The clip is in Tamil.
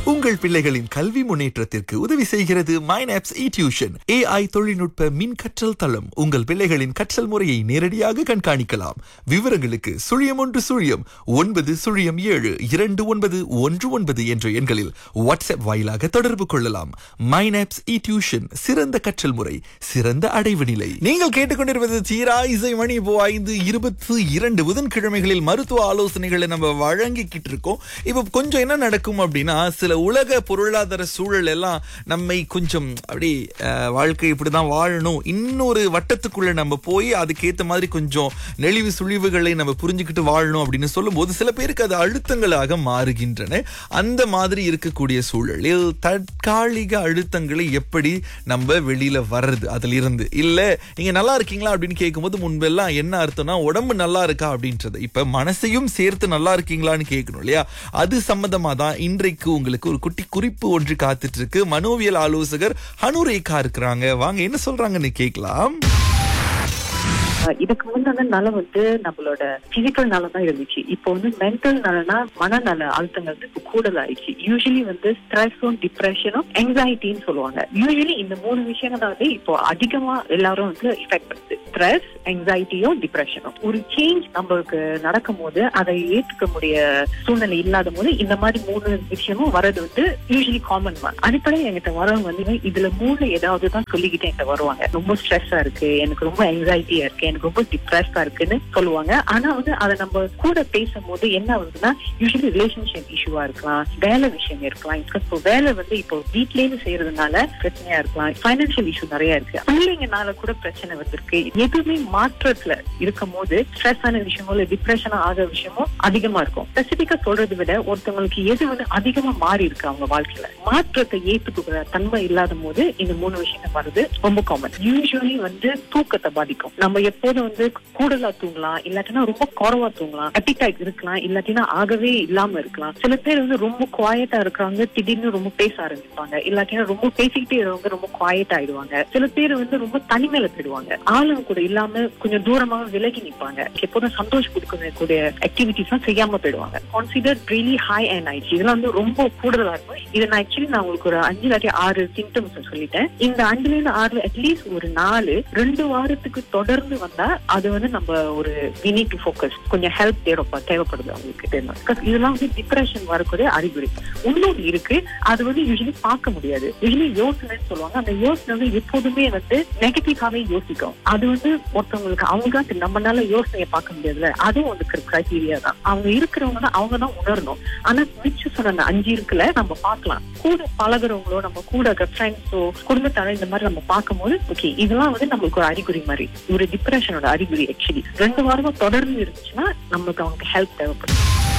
உங்கள் பிள்ளைகளின் கல்வி முன்னேற்றத்திற்கு உதவி செய்கிறது மைனாப்ஸ் டியூஷன். AI தொழில்நுட்ப மின் கற்றல் தளம். உங்கள் பிள்ளைகளின் கற்றல் முறையை நேரடியாக கண்காணிக்கலாம். விவரங்களுக்கு 0109072919 என்ற எண்களில் வாட்ஸ்அப் வாயிலாக தொடர்பு கொள்ளலாம். மைனாப்ஸ் டியூஷன், சிறந்த கற்றல் முறை, சிறந்த அடைவு நிலை. நீங்கள் கேட்டுக்கொண்டிருப்பது தீரா இசை மணி. இப்போ 5:22 புதன்கிழமைகளில் மருத்துவ ஆலோசனைகளை நம்ம வழங்கிக்கிட்டு இருக்கோம். இப்போ கொஞ்சம் என்ன நடக்கும் அப்படின்னா, சில உலக பொருளாதார சூழல் எல்லாம் நம்மை கொஞ்சம் அப்படி வாழ்க்கை இப்படிதான் வாழணும், இன்னொரு வட்டத்துக்குள்ள நம்ம போய் அதுக்கேற்ற மாதிரி கொஞ்சம் நெளிவு சுழிவுகளை நம்ம புரிஞ்சுக்கிட்டு வாழணும் அப்படின்னு சொல்லும் போது சில பேருக்கு அது அழுத்தங்களாக மாறுகின்றன. அந்த மாதிரி இருக்கக்கூடிய சூழலில் தற்காலிக அழுத்தங்களை எப்படி நம்ம வெளியில வர்றது, அதுல இருந்து இல்ல நீங்க நல்லா இருக்கீங்களா அப்படின்னு கேட்கும்போது முன்பெல்லாம் என்ன அர்த்தம்னா உடம்பு நல்லா இருக்கா அப்படின்றது. இப்ப மனசையும் சேர்த்து நல்லா இருக்கீங்களான்னு கேட்கணும் இல்லையா? அது சம்பந்தமா தான் இன்றைக்கு உங்களுக்கு ஒரு குட்டி குறிப்பு ஒன்று காத்துட்டு இருக்கு. மனோவியல் ஆலோசகர் ஹனுரேகா இருக்கிறாங்க. வாங்க என்ன சொல்றாங்கன்னு கேட்கலாம். இதுக்கு முன்னாடி நலம் நம்மளோட பிசிக்கல் நலம் தான் இருந்துச்சு. இப்போ மென்டல் நலனா மனநல அழுத்தங்கள் கூடுதல் ஆயிடுச்சு. யூஸ்வலி ஸ்ட்ரெஸும் டிப்ரெஷனும் எங்ஸைட்டின்னு சொல்லுவாங்க. யூஸ்வலி இந்த 3 விஷயங்கள் தான் இப்போ அதிகமா எல்லாரும் எஃபெக்ட் பண்ணுது. ஸ்ட்ரெஸ், எங்ஸைட்டியும் டிப்ரெஷனும். ஒரு சேஞ்ச் நம்மளுக்கு நடக்கும் போது அதை ஏற்றுக்க முடிய சூழ்நிலை இல்லாத போது இந்த மாதிரி 3 விஷயமும் வர்றது யூஸ்வலி காமன் தான். அடிப்படையில் என்கிட்ட வரவங்க இதுல 3 ஏதாவது தான் சொல்லிக்கிட்டே என்கிட்ட வருவாங்க. ரொம்ப ஸ்ட்ரெஸ்ஸா இருக்கு, எனக்கு ரொம்ப எங்ஸைட்டியா இருக்கு, எனக்கு ரொம்ப டிப்ரெஸ்டா இருக்குன்னு சொல்லுவாங்க. ஆனா அதை நம்ம கூட பேசும்போது என்ன ஆகுதுன்னா, யூஸ்வலி ரிலேஷன்ஷிப் இஷ்யூவா இருக்கலாம், வேலை விஷயம் இருக்கலாம். இப்போ வேலை இப்போ வீட்லேயே செய்யறதுனால பிரச்சனையா இருக்கலாம், பைனான்சியல் இஷ்யூ நிறைய இருக்கு, பிள்ளைங்கனால கூட பிரச்சனை வந்திருக்கு. எதுவுமே மாற்றத்துல இருக்கும் போது ஸ்ட்ரெஸ் ஆன விஷயமோ இல்ல டிப்ரெஷன் ஆகிற விஷயமோ அதிகமா இருக்கும். ஸ்பெசிபிக்கா சொல்றதை விட ஒருத்தவங்களுக்கு எது அதிகமா மாறி இருக்கு அவங்க வாழ்க்கையில, மாற்றத்தை ஏத்துக்கிற தன்மை இல்லாத போது இந்த 3 விஷயங்கள் வருது ரொம்ப காமன். யூஸ்வலி தூக்கத்தை பாதிக்கும். நம்ம எப்போதும் கூடுதலா தூங்கலாம், இல்லாட்டினா ரொம்ப குறைவா தூங்கலாம், அப்பிடைட் இருக்கலாம், இல்லாட்டினா ஆகவே இல்லாம இருக்கலாம். சில பேர் ரொம்ப குவாய்ட்டா இருக்கிறாங்க, திடீர்னு ரொம்ப பேச ஆரம்பிப்பாங்க, இல்லாட்டினா ரொம்ப பேசிக்கிட்டே இருந்தவங்க ரொம்ப குவாய்ட் ஆயிடுவாங்க. சில பேர் ரொம்ப தனிமையில போயிடுவாங்க, ஆளுங்க கூட இல்லாம கொஞ்சம் தூரமாக விலகி நிற்பாங்க. எப்போதும் சந்தோஷம் கொடுக்கக்கூடிய ஆக்டிவிட்டிஸ் எல்லாம் செய்யாம போயிடுவாங்க. கான்சிடர் ரியலி ஹை அண்ட் ஆயிடுச்சு. இதெல்லாம் ரொம்ப கூடுதலா இருக்கும். இதை நான் நான் உங்களுக்கு ஒரு 5 இல்லாட்டி 6 சிம்டம்ஸ் சொல்லிட்டேன். இந்த 5ல இருந்து 6 அட்லீஸ்ட் ஒரு 2 வாரத்துக்கு தொடர்ந்து வந்தா அது நம்ம ஒரு we need to focus, கொஞ்சம் ஹெல்ப் தேவைப்படுது அவங்களுக்கு. இதெல்லாம் டிப்ரெஷன் வரக்கூடிய அறிகுறி. இன்னொரு இருக்கு, அது யூஸ்வலி பார்க்க முடியாது. யூஸ்வலி யோசனைன்னு சொல்லுவாங்க. அந்த யோசனை எப்போதுமே நெகட்டிவாவே யோசிக்கும். அது ஒருத்தவங்களுக்கு அவங்க நம்மளால யோசனையை பார்க்க முடியாதுல்ல, அதுவும் கிரைட்டீரியா தான். அவங்க இருக்கிறவங்க தான் அவங்க தான் உணரணும். ஆனா மிச்சம் சொன்ன அந்த 5 இருக்குல்ல நம்ம பார்க்கலாம். கூட பழகுறவங்களோ நம்ம கூட ஃப்ரெண்ட்ஸோ குடும்பத்தாரோ இந்த மாதிரி நம்ம பார்க்கும்போது ஓகே இதெல்லாம் நம்மளுக்கு ஒரு அறிகுறி மாதிரி, ஒரு டிப்ரெஷனோட அறிகுறி. ஆக்சுவலி 2 வாரமா தொடர்ந்து இருந்துச்சுன்னா நம்மளுக்கு அவங்களுக்கு ஹெல்ப் தேவைப்படும்.